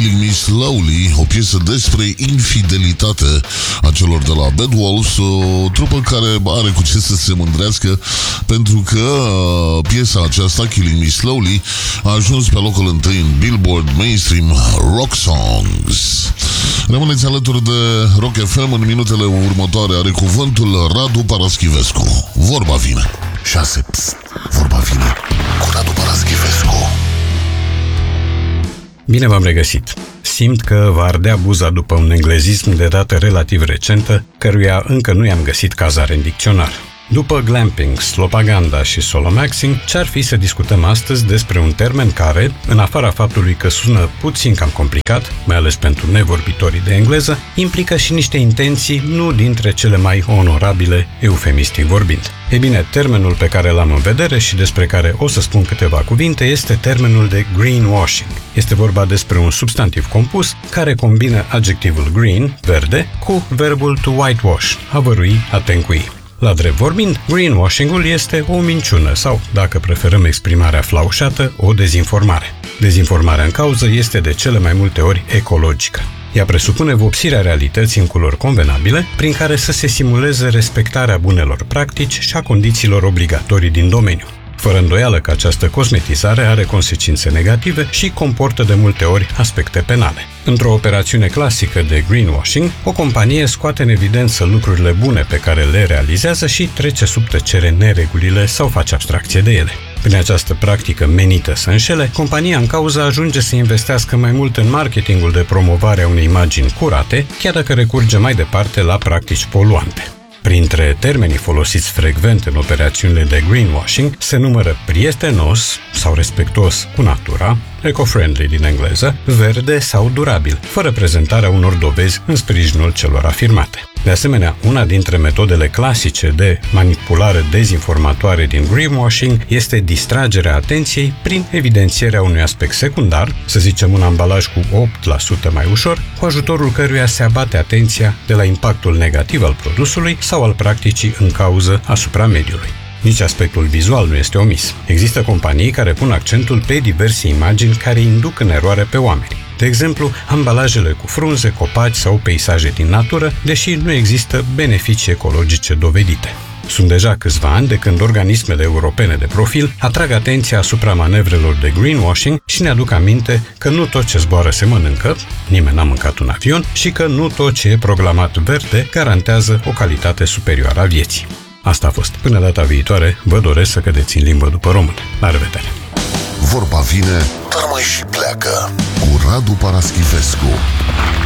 Killing Me Slowly, o piesă despre infidelitate a celor de la Bad Wolves, o trupă care are cu ce să se mândrească, pentru că piesa aceasta, Killing Me Slowly, a ajuns pe locul 1 în Billboard Mainstream Rock Songs. Rămâneți alături de Rock FM. În minutele următoare are cuvântul Radu Paraschivescu. Vorba vine. 6. Vorba vine cu Radu Paraschivescu. Bine v-am regăsit! Simt că va ardea buza după un englezism de dată relativ recentă, căruia încă nu i-am găsit cazare în dicționar. După glamping, slopaganda și solomaxing, ce-ar fi să discutăm astăzi despre un termen care, în afara faptului că sună puțin cam complicat, mai ales pentru nevorbitorii de engleză, implică și niște intenții nu dintre cele mai onorabile, eufemistic vorbind. Ei bine, termenul pe care l-am în vedere și despre care o să spun câteva cuvinte este termenul de greenwashing. Este vorba despre un substantiv compus care combină adjectivul green, verde, cu verbul to whitewash, a vărui, a tencui. La drept vorbind, greenwashing-ul este o minciună sau, dacă preferăm exprimarea flaușată, o dezinformare. Dezinformarea în cauză este de cele mai multe ori ecologică. Ea presupune vopsirea realității în culori convenabile, prin care să se simuleze respectarea bunelor practici și a condițiilor obligatorii din domeniu. Fără îndoială că această cosmetizare are consecințe negative și comportă de multe ori aspecte penale. Într-o operațiune clasică de greenwashing, o companie scoate în evidență lucrurile bune pe care le realizează și trece sub tăcere neregulile sau face abstracție de ele. Prin această practică menită să înșele, compania în cauză ajunge să investească mai mult în marketingul de promovare a unei imagini curate, chiar dacă recurge mai departe la practici poluante. Printre termenii folosiți frecvent în operațiunile de greenwashing se numără prietenos sau respectuos cu natura, eco-friendly din engleză, verde sau durabil, fără prezentarea unor dovezi în sprijinul celor afirmate. De asemenea, una dintre metodele clasice de manipulare dezinformatoare din greenwashing este distragerea atenției prin evidențierea unui aspect secundar, să zicem un ambalaj cu 8% mai ușor, cu ajutorul căruia se abate atenția de la impactul negativ al produsului sau al practicii în cauză asupra mediului. Nici aspectul vizual nu este omis. Există companii care pun accentul pe diverse imagini care induc în eroare pe oameni. De exemplu, ambalajele cu frunze, copaci sau peisaje din natură, deși nu există beneficii ecologice dovedite. Sunt deja câțiva ani de când organismele europene de profil atrag atenția asupra manevrelor de greenwashing și ne aduc aminte că nu tot ce zboară se mănâncă, nimeni n-a mâncat un avion, și că nu tot ce e proclamat verde garantează o calitate superioară a vieții. Asta a fost. Până data viitoare, vă doresc să cădeți în limbă după română. La revedere! Vorba vine, dar mai și pleacă cu Radu Paraschivescu.